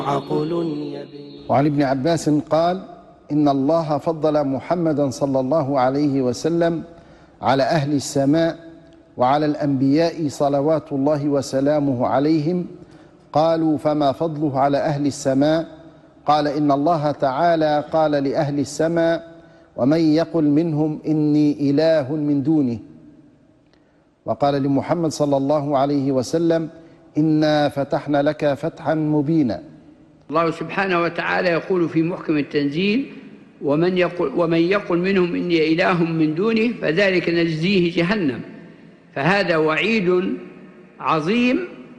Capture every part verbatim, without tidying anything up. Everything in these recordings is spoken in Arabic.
وعن ابن عباس قال: إن الله فضل محمدا صلى الله عليه وسلم على أهل السماء وعلى الأنبياء صلوات الله وسلامه عليهم. قالوا: فما فضله على أهل السماء؟ قال: إن الله تعالى قال لأهل السماء: ومن يقل منهم إني إله من دونه. وقال لمحمد صلى الله عليه وسلم: إنا فتحنا لك فتحا مبينا. الله سبحانه وتعالى يقول في محكم التنزيل: ومن يقل, ومن يقل منهم إني إله من دونه فذلك نجزيه جهنم. فهذا وعيد عظيم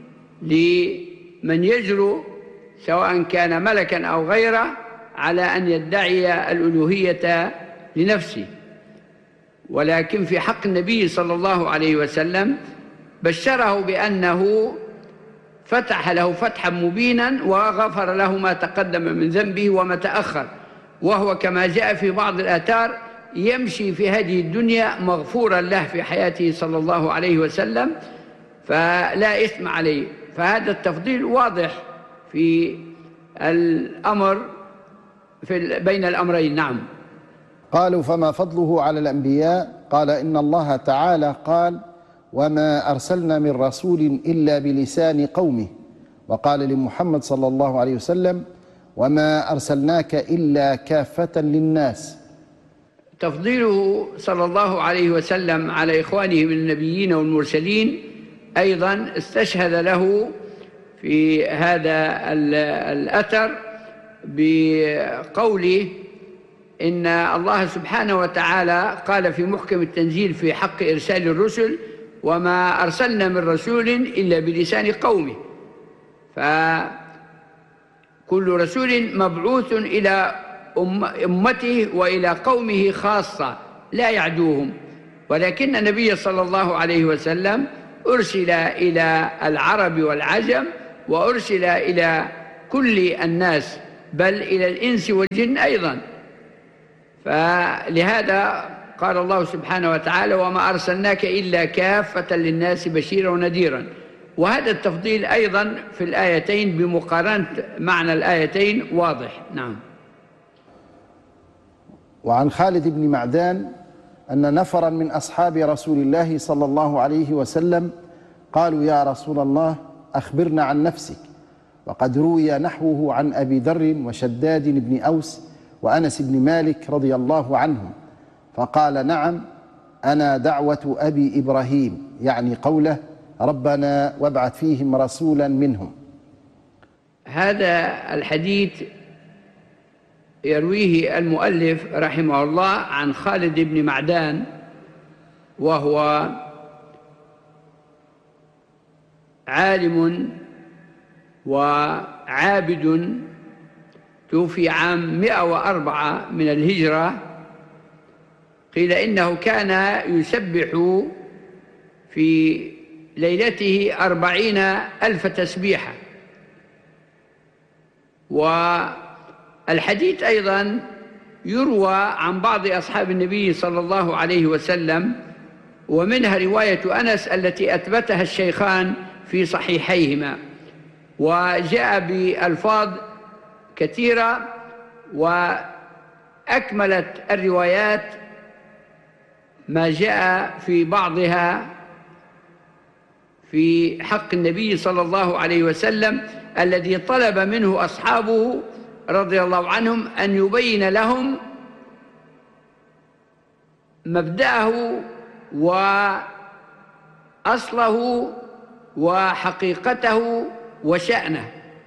لمن يجرؤ سواء كان ملكا أو غيره على أن يدعي الألوهية لنفسه. ولكن في حق النبي صلى الله عليه وسلم بشره بأنه فتح له فتحا مبينا وغفر له ما تقدم من ذنبه وما تأخر، وهو كما جاء في بعض الآثار يمشي في هذه الدنيا مغفورا له في حياته صلى الله عليه وسلم، فلا إثم عليه. فهذا التفضيل واضح في الأمر في بين الأمرين. نعم. قالوا: فما فضله على الأنبياء؟ قال: إن الله تعالى قال: وما أرسلنا من رسول إلا بلسان قومه. وقال لمحمد صلى الله عليه وسلم: وما أرسلناك إلا كافة للناس. تفضيله صلى الله عليه وسلم على إخوانه من النبيين والمرسلين أيضا استشهد له في هذا الأثر بقوله: إن الله سبحانه وتعالى قال في محكم التنزيل في حق إرسال الرسل: وما أرسلنا من رسول إلا بلسان قومه. فكل رسول مبعوث إلى أمته وإلى قومه خاصة لا يعدوهم، ولكن النبي صلى الله عليه وسلم أرسل إلى العرب والعجم وأرسل إلى كل الناس بل إلى الإنس والجن أيضا. فلهذا قال الله سبحانه وتعالى: وما أرسلناك إلا كافة للناس بشيرا ونذيرا. وهذا التفضيل أيضا في الآيتين بمقارنة معنى الآيتين واضح. نعم. وعن خالد بن معدان أن نفرا من أصحاب رسول الله صلى الله عليه وسلم قالوا: يا رسول الله أخبرنا عن نفسك. وقد روي نحوه عن أبي ذر وشداد بن أوس وأنس بن مالك رضي الله عنهم. فقال: نعم، أنا دعوة أبي إبراهيم، يعني قوله: ربنا وابعث فيهم رسولا منهم. هذا الحديث يرويه المؤلف رحمه الله عن خالد بن معدان، وهو عالم وعابد توفي عام مئة وأربعة من الهجرة. قيل إنه كان يسبح في ليلته أربعين ألف تسبيحة. والحديث أيضا يروى عن بعض أصحاب النبي صلى الله عليه وسلم، ومنها رواية أنس التي أثبتها الشيخان في صحيحيهما، وجاء بألفاظ كثيرة وأكملت الروايات ما جاء في بعضها في حق النبي صلى الله عليه وسلم الذي طلب منه أصحابه رضي الله عنهم أن يبين لهم مبدأه وأصله وحقيقته وشأنه.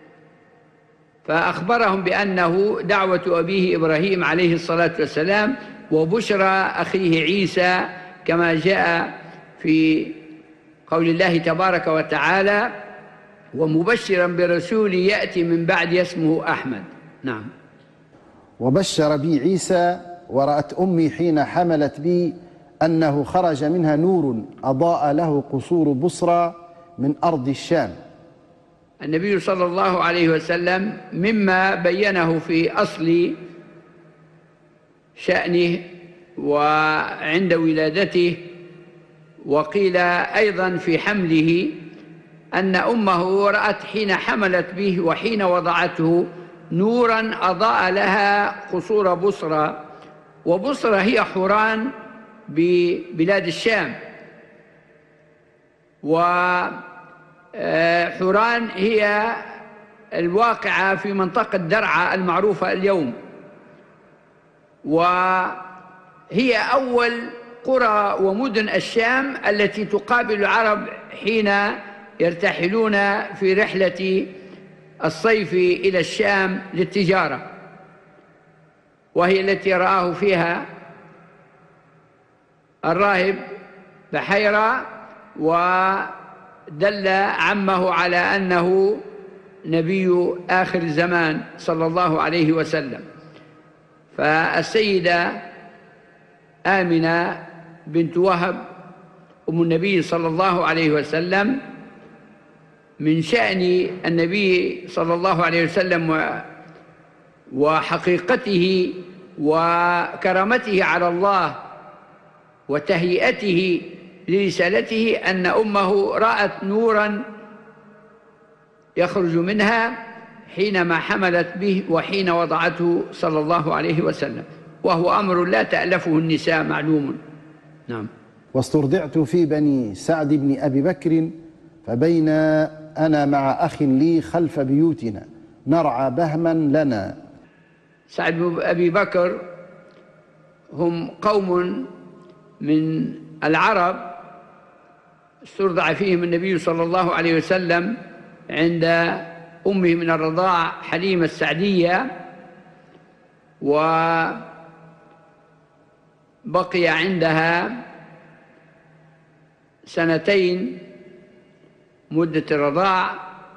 فأخبرهم بأنه دعوة أبيه إبراهيم عليه الصلاة والسلام وبشرى أخيه عيسى، كما جاء في قول الله تبارك وتعالى: ومبشرا برسول يأتي من بعد اسمه أحمد. نعم. وبشر بي عيسى، ورأت أمي حين حملت بي أنه خرج منها نور أضاء له قصور بصرى من أرض الشام. النبي صلى الله عليه وسلم مما بينه في أصل شأنه وعند ولادته، وقيل أيضا في حمله، أن أمه رأت حين حملت به وحين وضعته نورا أضاء لها قصور بصرى، وبصرى هي حوران ببلاد الشام، وحوران هي الواقعة في منطقة درعا المعروفة اليوم، وهي أول قرى ومدن الشام التي تقابل العرب حين يرتحلون في رحلة الصيف إلى الشام للتجارة، وهي التي رآه فيها الراهب بحيرة ودل عمه على أنه نبي آخر الزمان صلى الله عليه وسلم. فالسيدة آمنة بنت وهب أم النبي صلى الله عليه وسلم من شأن النبي صلى الله عليه وسلم وحقيقته وكرامته على الله وتهيئته لرسالته أن أمه رأت نورا يخرج منها حينما حملت به وحين وضعته صلى الله عليه وسلم، وهو أمر لا تألفه النساء معلوم. نعم. واسترضعت في بني سعد بن أبي بكر، فبين أنا مع أخ لي خلف بيوتنا نرعى بهما لنا. سعد بن أبي بكر هم قوم من العرب استرضع فيهم النبي صلى الله عليه وسلم عند أمه من الرضاع حليمة السعدية، وبقي عندها سنتين مدة الرضاع،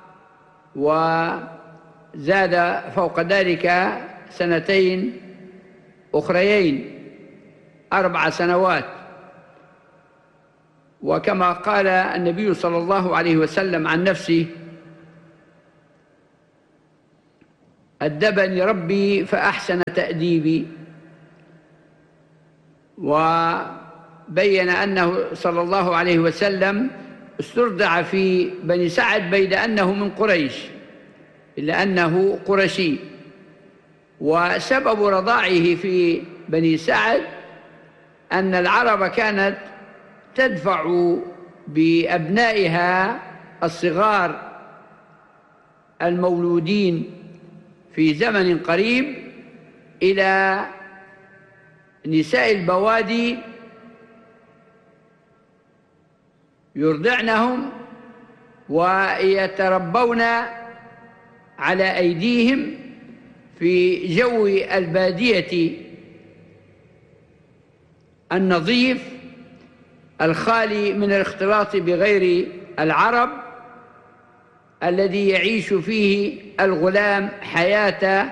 وزاد فوق ذلك سنتين أخريين، أربع سنوات. وكما قال النبي صلى الله عليه وسلم عن نفسه: أدبني ربي فأحسن تأديبي. وبين أنه صلى الله عليه وسلم استرضع في بني سعد بيد أنه من قريش، إلا أنه قرشي، وسبب رضاعه في بني سعد أن العرب كانت تدفع بأبنائها الصغار المولودين في زمن قريب إلى نساء البوادي يرضعنهم ويتربون على أيديهم في جو البادية النظيف الخالي من الاختلاط بغير العرب، الذي يعيش فيه الغلام حياة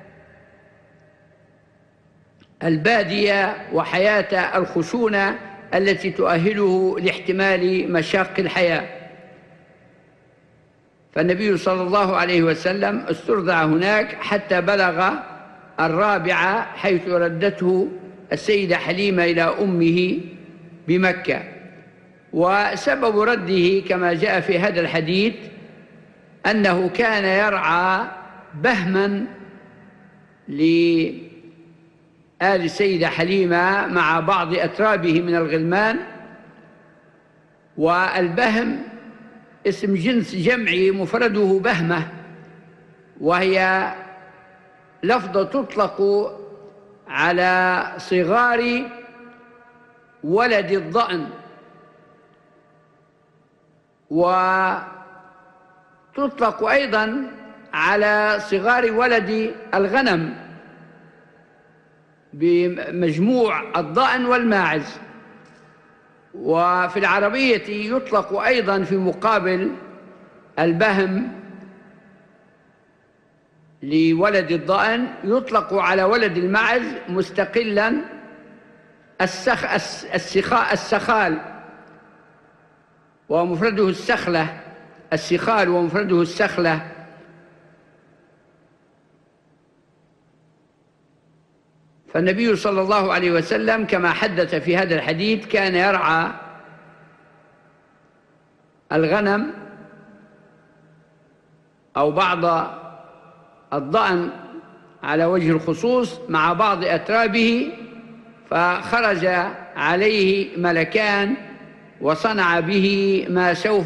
البادية وحياة الخشونة التي تؤهله لاحتمال مشاق الحياة. فالنبي صلى الله عليه وسلم استرضع هناك حتى بلغ الرابعة، حيث ردته السيدة حليمة إلى أمه بمكة. وسبب رده كما جاء في هذا الحديث أنه كان يرعى بهما لآل السيدة حليمة مع بعض أترابه من الغلمان، والبهم اسم جنس جمعي مفرده بهمة، وهي لفظة تطلق على صغار ولد الضأن، وتطلق أيضا على صغار ولد الغنم بمجموع الضأن والماعز. وفي العربية يطلق أيضا في مقابل البهم لولد الضأن يطلق على ولد الماعز مستقلا السخ السخاء السخال ومفرده السخلة، السخال ومفرده السخلة. فالنبي صلى الله عليه وسلم كما حدث في هذا الحديث كان يرعى الغنم أو بعض الضأن على وجه الخصوص مع بعض أترابه، فخرج عليه ملكان وصنع به ما سوف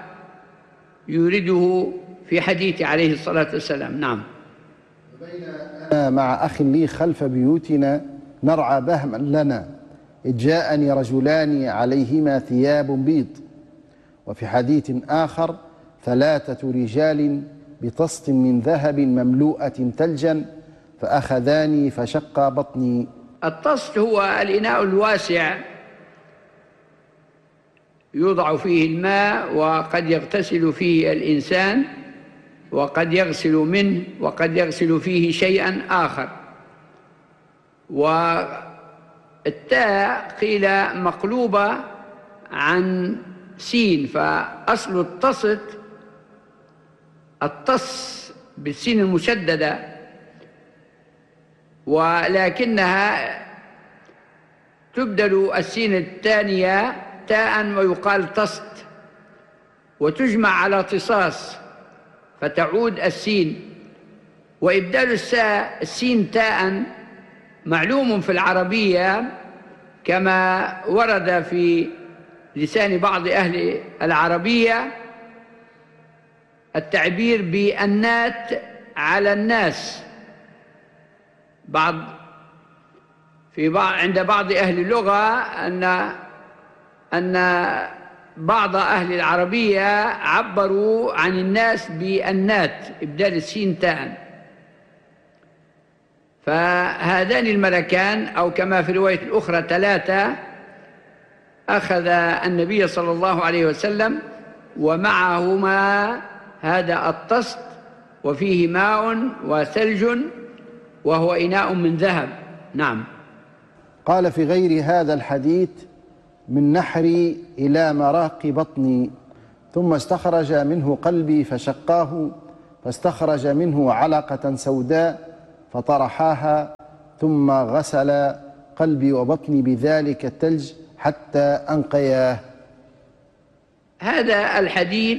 يريده في حديث عليه الصلاة والسلام. نعم. أنا مع أخ لي خلف بيوتنا نرعى بهما لنا، إذ جاءني رجلان عليهما ثياب بيض. وفي حديث آخر: ثلاثة رجال بطست من ذهب مملوءة ثلجا فأخذاني فشق بطني. الطست هو الإناء الواسع يوضع فيه الماء، وقد يغتسل فيه الإنسان، وقد يغسل منه، وقد يغسل فيه شيئا آخر. والتاء قيل مقلوبة عن سين، فأصل الطست الطس بالسين المشددة، ولكنها تبدل السين الثانية تاء ويقال طست، وتجمع على طصاص فتعود السين. وإبدال السين تاء معلوم في العربية، كما ورد في لسان بعض أهل العربية التعبير بالنات على الناس. بعض في بعض عند بعض أهل اللغة أن أن بعض أهل العربية عبروا عن الناس بالنات، إبدال السين تاء. فهذان الملكان، أو كما في رواية الأخرى ثلاثة، أخذ النبي صلى الله عليه وسلم ومعهما هذا الطست وفيه ماء وثلج، وهو إناء من ذهب. نعم. قال في غير هذا الحديث: من نحري إلى مراق بطني، ثم استخرج منه قلبي فشقاه، فاستخرج منه علقة سوداء فطرحاها، ثم غسل قلبي وبطني بذلك الثلج حتى أنقياه. هذا الحديث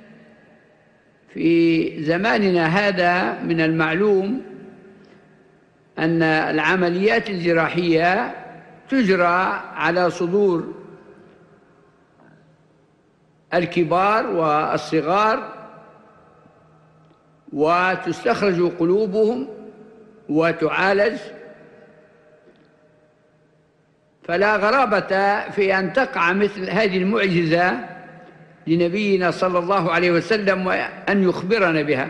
في زماننا هذا من المعلوم أن العمليات الجراحية تجرى على صدور الكبار والصغار، وتستخرج قلوبهم وتعالج، فلا غرابة في أن تقع مثل هذه المعجزة لنبينا صلى الله عليه وسلم وأن يخبرنا بها.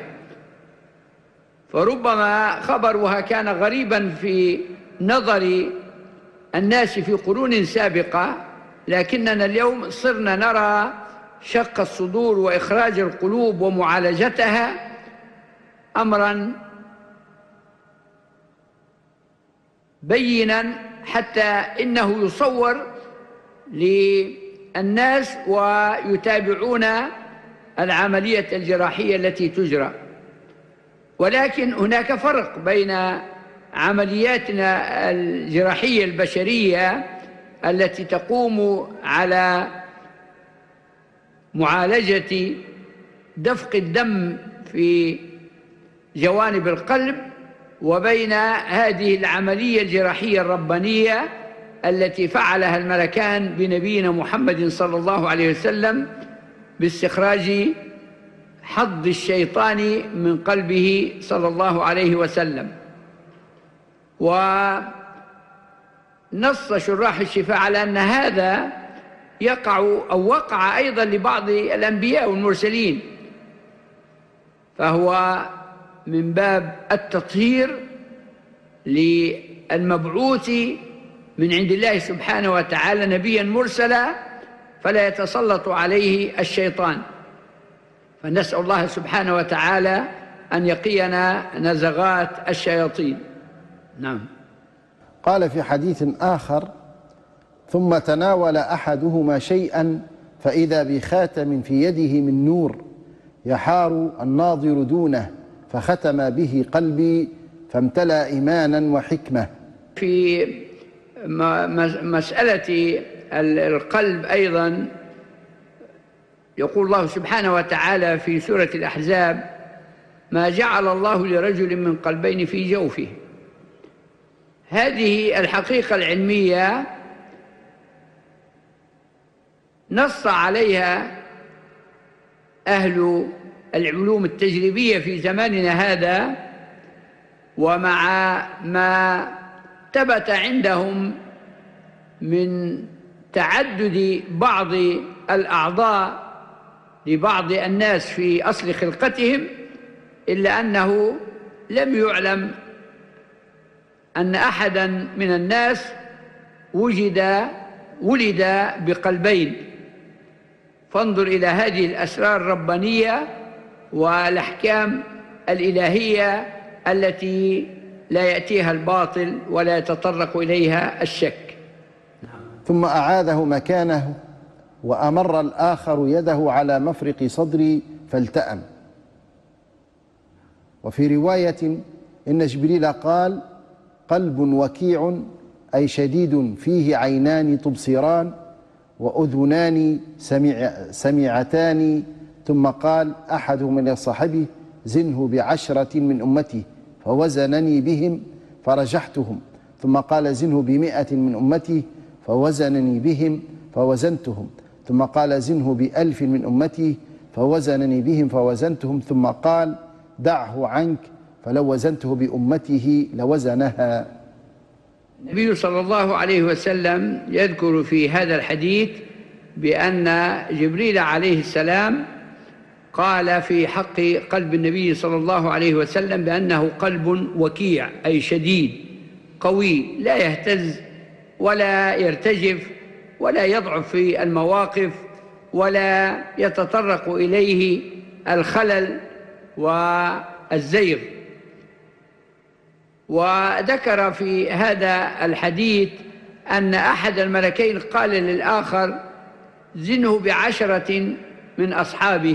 فربما خبرها كان غريبا في نظر الناس في قرون سابقة، لكننا اليوم صرنا نرى شق الصدور وإخراج القلوب ومعالجتها أمرا بينا، حتى إنه يصور للناس ويتابعون العملية الجراحية التي تجرى. ولكن هناك فرق بين عملياتنا الجراحية البشرية التي تقوم على معالجة دفق الدم في جوانب القلب، وبين هذه العملية الجراحية الربانية التي فعلها الملكان بنبينا محمد صلى الله عليه وسلم باستخراج حظ الشيطان من قلبه صلى الله عليه وسلم. ونص شراح الشفاء على أن هذا يقع أو وقع أيضا لبعض الأنبياء والمرسلين، فهو من باب التطهير للمبعوث من عند الله سبحانه وتعالى نبيا مرسلا، فلا يتسلط عليه الشيطان. فنسأل الله سبحانه وتعالى أن يقينا نزغات الشياطين. نعم. قال في حديث آخر: ثم تناول أحدهما شيئا فإذا بخاتم في يده من نور يحار الناظر دونه، فختم به قلبي فامتلأ إيمانا وحكمة. في مسألة القلب أيضا يقول الله سبحانه وتعالى في سورة الأحزاب: ما جعل الله لرجل من قلبين في جوفه. هذه الحقيقة العلمية نص عليها أهل العلوم التجريبية في زماننا هذا، ومع ما ثبت عندهم من تعدد بعض الأعضاء لبعض الناس في أصل خلقتهم، إلا أنه لم يعلم أن أحدا من الناس وجد ولد بقلبين. فانظر إلى هذه الأسرار الربانية والأحكام الإلهية التي لا يأتيها الباطل ولا يتطرق إليها الشك. ثم أعاده مكانه وأمر الآخر يده على مفرق صدري فالتأم. وفي رواية إن جبريل قال: قلب وكيع، أي شديد فيه عينان تبصران وأذنان سمع سمعتان. ثم قال أحد من الصحابة: زنه بعشرة من أمتي، فوزنني بهم فرجحتهم. ثم قال: زنه بمئة من أمتي، فوزنني بهم فوزنتهم. ثم قال: زنه بألف من أمتي، فوزنني بهم فوزنتهم. ثم قال: دعه عنك، فلو وزنته بأمته لوزنها. النبي صلى الله عليه وسلم يذكر في هذا الحديث بأن جبريل عليه السلام قال في حق قلب النبي صلى الله عليه وسلم بأنه قلب وكيع، أي شديد قوي، لا يهتز ولا يرتجف ولا يضعف في المواقف ولا يتطرق إليه الخلل والزيغ. وذكر في هذا الحديث أن أحد الملكين قال للآخر: زنه بعشرة من أصحابه.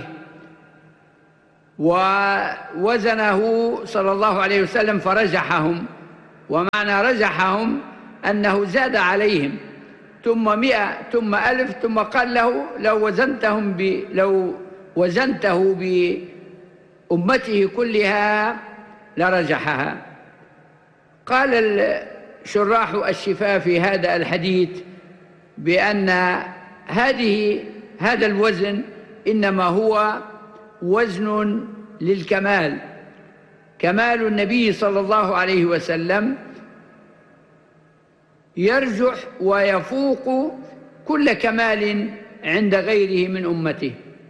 ووزنه صلى الله عليه وسلم فرجحهم، ومعنى رجحهم أنه زاد عليهم، ثم مئة ثم ألف، ثم قال له: لو وزنتهم ب... لو وزنته بأمته كلها لرجحها. قال الشراح الشفاء في هذا الحديث بأن هذه هذا الوزن إنما هو وزن للكمال، كمال النبي صلى الله عليه وسلم يرجح ويفوق كل كمال عند غيره من أمته.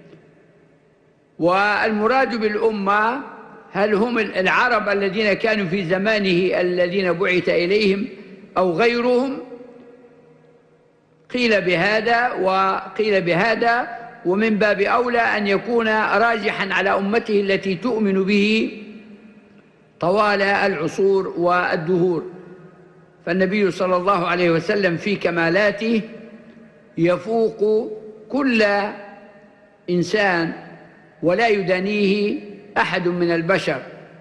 والمراد بالأمة هل هم العرب الذين كانوا في زمانه الذين بعث إليهم أو غيرهم؟ قيل بهذا وقيل بهذا، ومن باب أولى أن يكون راجحا على أمته التي تؤمن به طوال العصور والدهور. فالنبي صلى الله عليه وسلم في كمالاته يفوق كل إنسان ولا يدانيه أحد من البشر.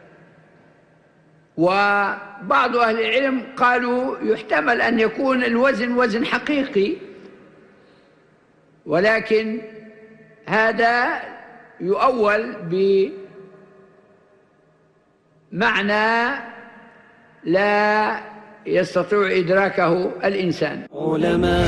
وبعض أهل العلم قالوا يحتمل أن يكون الوزن وزن حقيقي، ولكن هذا يؤول بمعنى لا يستطيع إدراكه الإنسان.